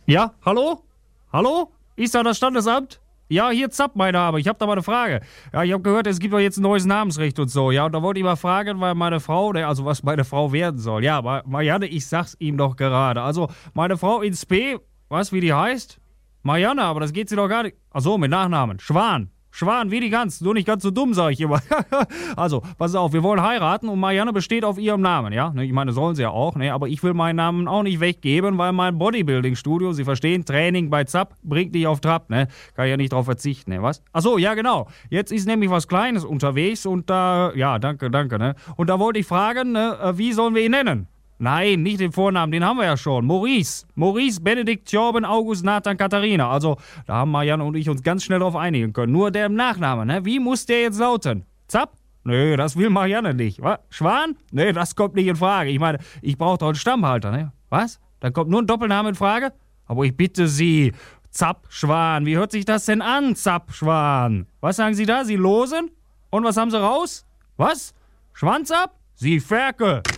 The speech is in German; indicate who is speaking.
Speaker 1: Ja, hallo? Hallo? Ist da das Standesamt? Ja, hier Zapp, mein Name. Ich habe da mal eine Frage. Ja, ich habe gehört, es gibt doch jetzt ein neues Namensrecht und so. Ja, und da wollte ich mal fragen, weil meine Frau, also was meine Frau werden soll. Ja, Marianne, ich sag's ihm doch gerade. Also, meine Frau ins P, was, wie die heißt? Marianne, aber das geht sie doch gar nicht. Ach so, mit Nachnamen. Schwan. Schwan, wie die Gans. Nur nicht ganz so dumm, sag ich immer. Also, pass auf, wir wollen heiraten und Marianne besteht auf ihrem Namen, ja? Ne, ich meine, sollen sie ja auch, ne? Aber ich will meinen Namen auch nicht weggeben, weil mein Bodybuilding-Studio, Sie verstehen, Training bei Zapp bringt dich auf Trab, ne? Kann ja nicht drauf verzichten, ne? Was? Ach so, ja, genau. Jetzt ist nämlich was Kleines unterwegs und da, ja, danke, ne? Und da wollte ich fragen, ne, wie sollen wir ihn nennen? Nein, nicht den Vornamen, den haben wir ja schon. Maurice. Maurice, Benedikt, Jorben, August, Nathan, Katharina. Also, da haben Marianne und ich uns ganz schnell drauf einigen können. Nur der Nachname, ne? Wie muss der jetzt lauten? Zapp? Nee, das will Marianne nicht. Was? Schwan? Nee, das kommt nicht in Frage. Ich meine, ich brauche doch einen Stammhalter, ne? Was? Dann kommt nur ein Doppelname in Frage? Aber ich bitte Sie, Zapp, Schwan. Wie hört sich das denn an, Zapp, Schwan? Was sagen Sie da? Sie losen? Und was haben Sie raus? Was? Schwanz ab? Sie Ferkel.